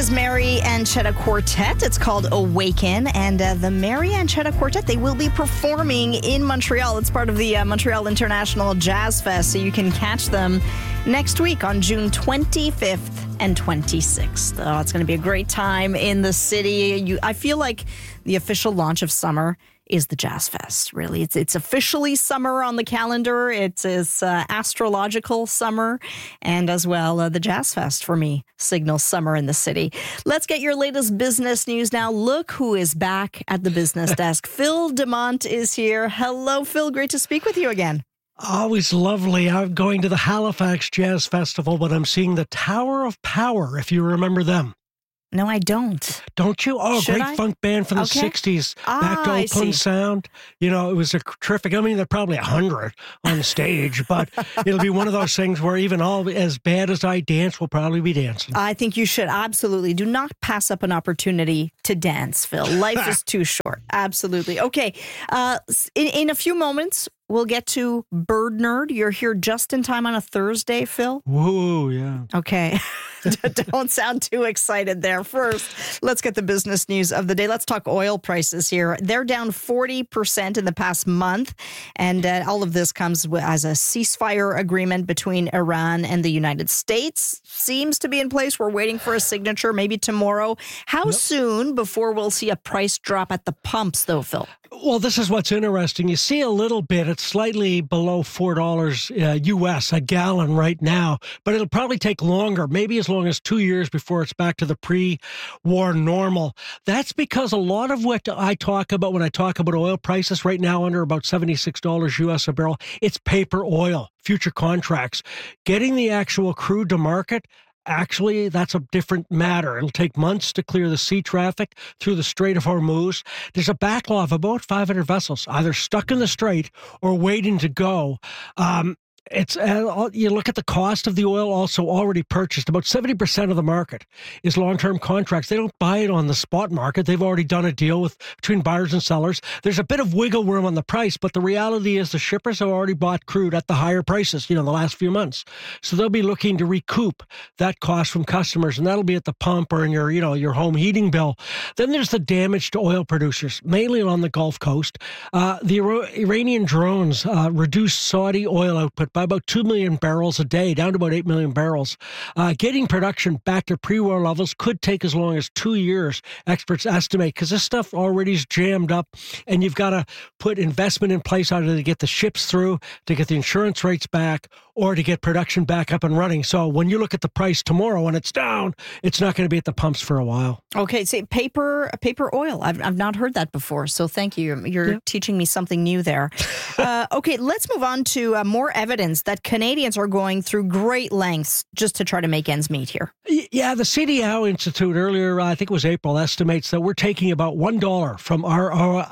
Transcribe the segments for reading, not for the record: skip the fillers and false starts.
is Mary Anchetta Quartet. It's called Awaken. And the Mary Anchetta Quartet, they will be performing in Montreal. It's part of the Montreal International Jazz Fest. So you can catch them next week on June 25th and 26th. Oh, it's going to be a great time in the city. I feel like the official launch of summer is the Jazz Fest, really. It's officially summer on the calendar. It's astrological summer. And as well, the Jazz Fest, for me, signals summer in the city. Let's get your latest business news now. Look who is back at the business desk. Phil DeMont is here. Hello, Phil. Great to speak with you again. Always lovely. I'm going to the Halifax Jazz Festival, but I'm seeing the Tower of Power, if you remember them. No, I don't. Don't you? Oh, Should great I? funk band from the 60s. Back to Oakland Sound. You know, it was a terrific. I mean, there are probably 100 on the stage, but it'll be one of those things where even all as bad as I dance, we'll probably be dancing. I think you should absolutely do not pass up an opportunity to dance, Phil. Life is too short. Absolutely. Okay. In a few moments, we'll get to Bird Nerd. You're here just in time on a Thursday, Phil. Woo, yeah. Okay. Don't sound too excited there. First, let's get the business news of the day. Let's talk oil prices here. They're down 40% in the past month. And all of this comes as a ceasefire agreement between Iran and the United States. Seems to be in place. We're waiting for a signature, maybe tomorrow. How soon before we'll see a price drop at the pumps, though, Phil? Well, this is what's interesting. You see a little bit. It's slightly below $4 US a gallon right now, but it'll probably take longer, maybe as long as 2 years before it's back to the pre-war normal. That's because a lot of what I talk about when I talk about oil prices right now under about $76 US a barrel, it's paper oil, future contracts. Getting the actual crude to market, actually, that's a different matter. It'll take months to clear the sea traffic through the Strait of Hormuz. There's a backlog of about 500 vessels, either stuck in the strait or waiting to go. It's you look at the cost of the oil also already purchased. About 70% of the market is long-term contracts. They don't buy it on the spot market. They've already done a deal between buyers and sellers. There's a bit of wiggle room on the price, but the reality is the shippers have already bought crude at the higher prices, the last few months. So they'll be looking to recoup that cost from customers, and that'll be at the pump or in your home heating bill. Then there's the damage to oil producers, mainly on the Gulf Coast. The Iranian drones reduced Saudi oil output by about 2 million barrels a day, down to about 8 million barrels. Getting production back to pre-war levels could take as long as 2 years, experts estimate, because this stuff already is jammed up, and you've got to put investment in place either to get the ships through, to get the insurance rates back, or to get production back up and running. So when you look at the price tomorrow and it's down, it's not going to be at the pumps for a while. Okay, so paper oil. I've not heard that before, so thank you. You're teaching me something new there. Okay, let's move on to more evidence that Canadians are going through great lengths just to try to make ends meet here. Yeah, the CDAO Institute earlier, I think it was April, estimates that we're taking about $1 from our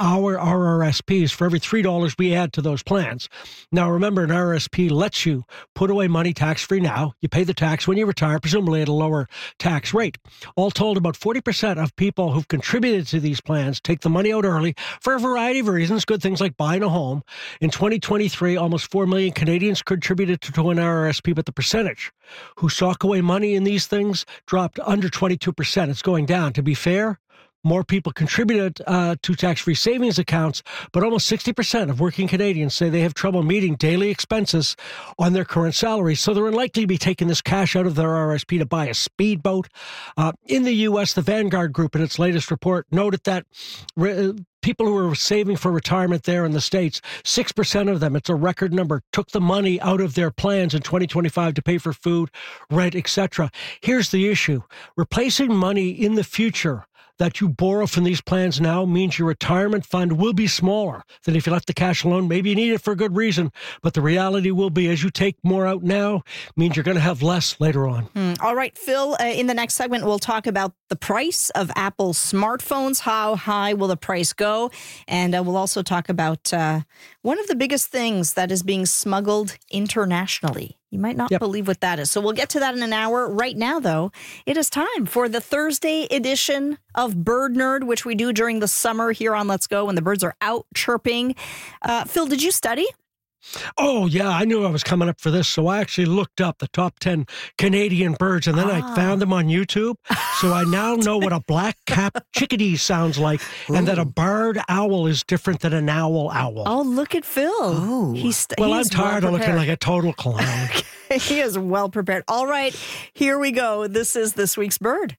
RRSPs for every $3 we add to those plans. Now, remember, an RRSP lets you put away money tax-free now. You pay the tax when you retire, presumably at a lower tax rate. All told, about 40% of people who've contributed to these plans take the money out early for a variety of reasons, good things like buying a home. In 2023, almost 4 million Canadians contributed to an RRSP, but the percentage who sock away money in these things dropped under 22%. It's going down. To be fair, more people contributed to tax-free savings accounts, but almost 60% of working Canadians say they have trouble meeting daily expenses on their current salary. So they're unlikely to be taking this cash out of their RSP to buy a speedboat. In the U.S., the Vanguard Group, in its latest report, noted that people who are saving for retirement there in the States, 6% of them, it's a record number, took the money out of their plans in 2025 to pay for food, rent, etc. Here's the issue. Replacing money in the future that you borrow from these plans now means your retirement fund will be smaller than if you left the cash alone. Maybe you need it for a good reason, but the reality will be as you take more out now, means you're going to have less later on. All right, Phil, in the next segment, we'll talk about the price of Apple smartphones. How high will the price go? And we'll also talk about one of the biggest things that is being smuggled internationally. You might not believe what that is. So we'll get to that in an hour. Right now, though, it is time for the Thursday edition of Bird Nerd, which we do during the summer here on Let's Go when the birds are out chirping. Phil, did you study? Oh, yeah, I knew I was coming up for this, so I actually looked up the top 10 Canadian birds, and then I found them on YouTube. So I now know what a black-capped chickadee sounds like, and that a barred owl is different than an owl. Oh, look at Phil. Oh. I'm tired of looking like a total clown. He is well prepared. All right, here we go. This is this week's bird.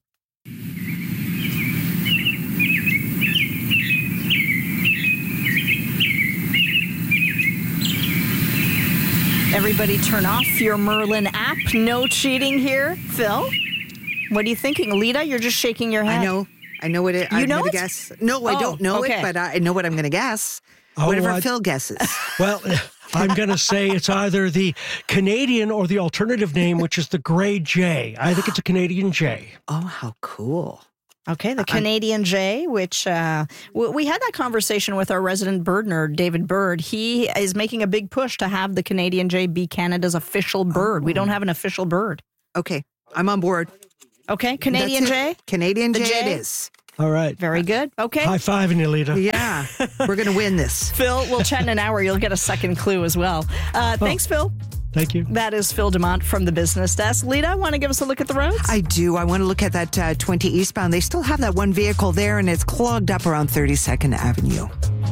Everybody turn off your Merlin app. No cheating here. Phil, what are you thinking? Lita, you're just shaking your head. I know what it is. You know it? Guess. No, I don't know it, but I know what I'm going to guess. Whatever Phil guesses. Well, I'm going to say it's either the Canadian or the alternative name, which is the gray jay. I think it's a Canadian jay. Oh, how cool. Okay, the Canadian jay, which we had that conversation with our resident bird nerd, David Bird. He is making a big push to have the Canadian jay be Canada's official bird. We don't have an official bird. Okay, I'm on board. Okay, Canadian jay? Canadian jay it is. All right. Very good. Okay. High-fiving you, Lita. Yeah, we're going to win this. Phil, we'll chat in an hour. You'll get a second clue as well. Thanks, Phil. Thank you. That is Phil Dumont from the Business Desk. Lita, want to give us a look at the roads? I do. I want to look at that 20 eastbound. They still have that one vehicle there, and it's clogged up around 32nd Avenue.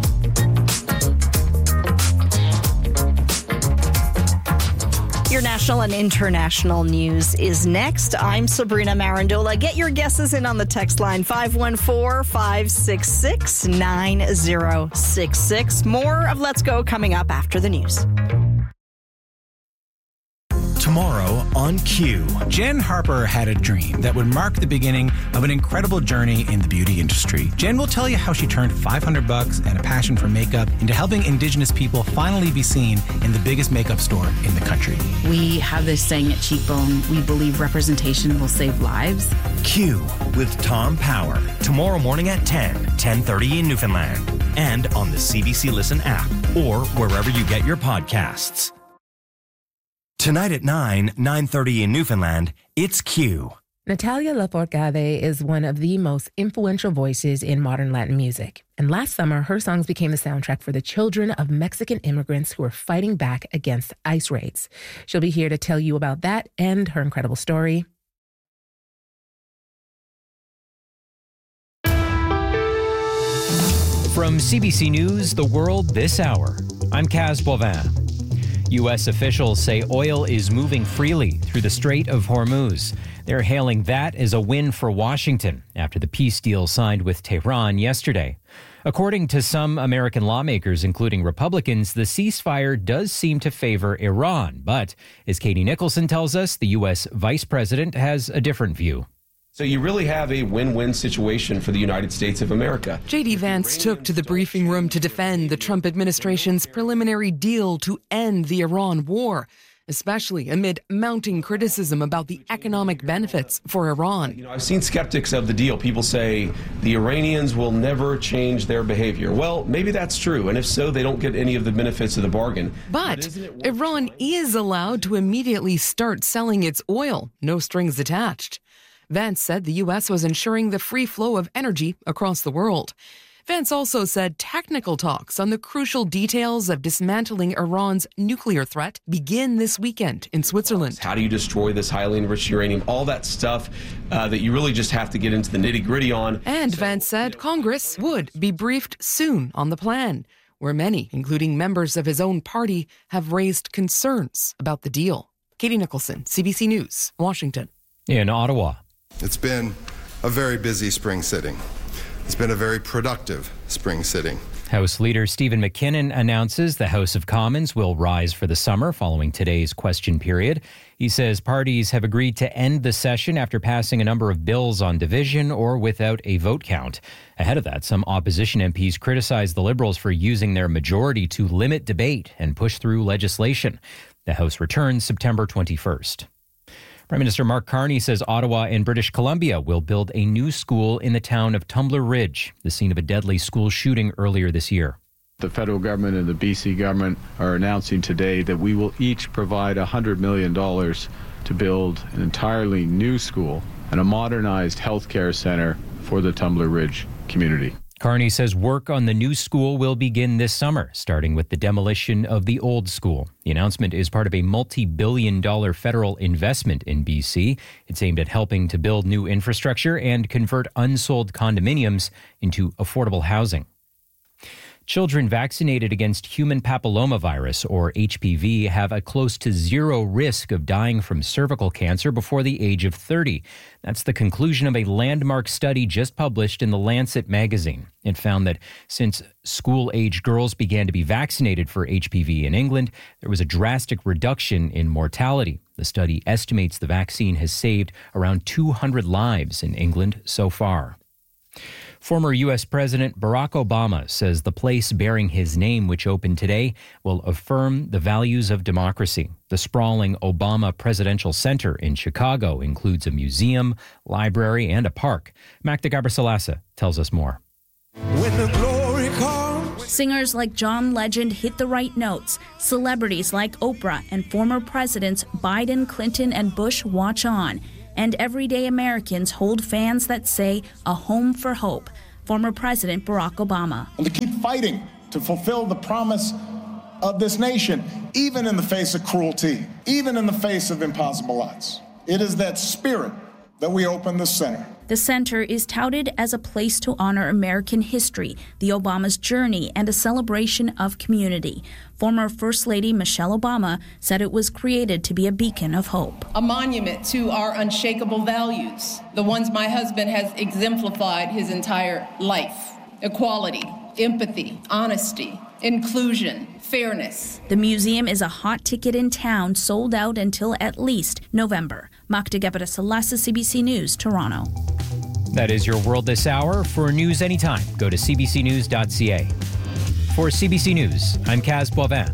Your national and international news is next. I'm Sabrina Marandola. Get your guesses in on the text line 514-566-9066. More of Let's Go coming up after the news. Tomorrow on Q. Jen Harper had a dream that would mark the beginning of an incredible journey in the beauty industry. Jen will tell you how she turned $500 and a passion for makeup into helping Indigenous people finally be seen in the biggest makeup store in the country. We have this saying at Cheekbone, we believe representation will save lives. Q with Tom Power. Tomorrow morning at 10:30 in Newfoundland. And on the CBC Listen app or wherever you get your podcasts. Tonight at 9:30 in Newfoundland, it's Q. Natalia Lafourcade is one of the most influential voices in modern Latin music. And last summer, her songs became the soundtrack for the children of Mexican immigrants who are fighting back against ICE raids. She'll be here to tell you about that and her incredible story. From CBC News, The World This Hour, I'm Kaz Boivin. U.S. officials say oil is moving freely through the Strait of Hormuz. They're hailing that as a win for Washington after the peace deal signed with Tehran yesterday. According to some American lawmakers, including Republicans, the ceasefire does seem to favor Iran. But as Katie Nicholson tells us, the U.S. vice president has a different view. So you really have a win-win situation for the United States of America. J.D. Vance took to the briefing room to defend the Trump administration's preliminary deal to end the Iran war, especially amid mounting criticism about the economic benefits for Iran. I've seen skeptics of the deal. People say the Iranians will never change their behavior. Well, maybe that's true, and if so, they don't get any of the benefits of the bargain. But Iran is allowed to immediately start selling its oil, no strings attached. Vance said the U.S. was ensuring the free flow of energy across the world. Vance also said technical talks on the crucial details of dismantling Iran's nuclear threat begin this weekend in Switzerland. How do you destroy this highly enriched uranium? All that stuff that you really just have to get into the nitty-gritty on. And Vance said Congress would be briefed soon on the plan, where many, including members of his own party, have raised concerns about the deal. Katie Nicholson, CBC News, Washington. In Ottawa. It's been a very busy spring sitting. It's been a very productive spring sitting. House Leader Stephen McKinnon announces the House of Commons will rise for the summer following today's question period. He says parties have agreed to end the session after passing a number of bills on division or without a vote count. Ahead of that, some opposition MPs criticized the Liberals for using their majority to limit debate and push through legislation. The House returns September 21st. Prime Minister Mark Carney says Ottawa and British Columbia will build a new school in the town of Tumbler Ridge, the scene of a deadly school shooting earlier this year. The federal government and the BC government are announcing today that we will each provide $100 million to build an entirely new school and a modernized healthcare center for the Tumbler Ridge community. Carney says work on the new school will begin this summer, starting with the demolition of the old school. The announcement is part of a multi-billion-dollar federal investment in BC. It's aimed at helping to build new infrastructure and convert unsold condominiums into affordable housing. Children vaccinated against human papillomavirus, or HPV, have a close to zero risk of dying from cervical cancer before the age of 30. That's the conclusion of a landmark study just published in The Lancet magazine. It found that since school-age girls began to be vaccinated for HPV in England, there was a drastic reduction in mortality. The study estimates the vaccine has saved around 200 lives in England so far. Former U.S. President Barack Obama says the place bearing his name, which opened today, will affirm the values of democracy. The sprawling Obama Presidential Center in Chicago includes a museum, library, and a park. Magda Gabrisalasa tells us more. When the glory comes. Singers like John Legend hit the right notes. Celebrities like Oprah and former presidents Biden, Clinton, and Bush watch on. And everyday Americans hold fans that say a home for hope. Former President Barack Obama. And to keep fighting to fulfill the promise of this nation, even in the face of cruelty, even in the face of impossible odds. It is that spirit that we open the center. The center is touted as a place to honor American history, the Obama's journey, and a celebration of community. Former First Lady Michelle Obama said it was created to be a beacon of hope. A monument to our unshakable values, the ones my husband has exemplified his entire life. Equality, empathy, honesty, inclusion, fairness. The museum is a hot ticket in town, sold out until at least November. Magda Gabrisalasa, CBC News, Toronto. That is your world this hour. For news anytime, go to cbcnews.ca. For CBC News, I'm Kaz Boivin.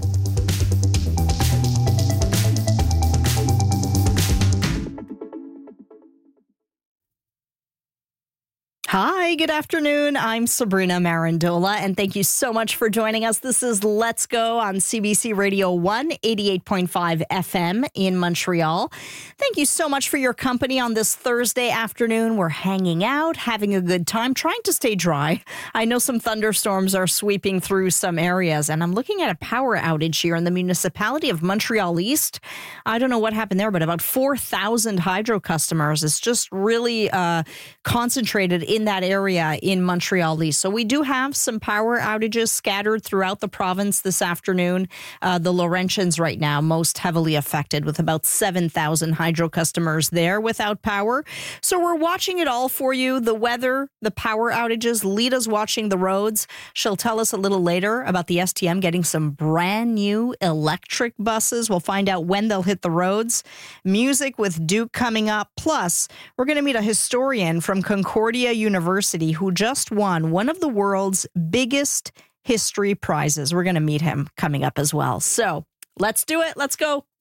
Hi, good afternoon. I'm Sabrina Marandola, and thank you so much for joining us. This is Let's Go on CBC Radio 1, 88.5 FM in Montreal. Thank you so much for your company on this Thursday afternoon. We're hanging out, having a good time, trying to stay dry. I know some thunderstorms are sweeping through some areas, and I'm looking at a power outage here in the municipality of Montreal East. I don't know what happened there, but about 4,000 hydro customers. It's just really concentrated in that area in Montreal East. So we do have some power outages scattered throughout the province this afternoon. The Laurentians right now most heavily affected, with about 7,000 hydro customers there without power. So we're watching it all for you. The weather, the power outages, Lita's watching the roads. She'll tell us a little later about the STM getting some brand new electric buses. We'll find out when they'll hit the roads. Music with Duke coming up. Plus, we're going to meet a historian from Concordia University who just won one of the world's biggest history prizes. We're going to meet him coming up as well. So let's do it. Let's go.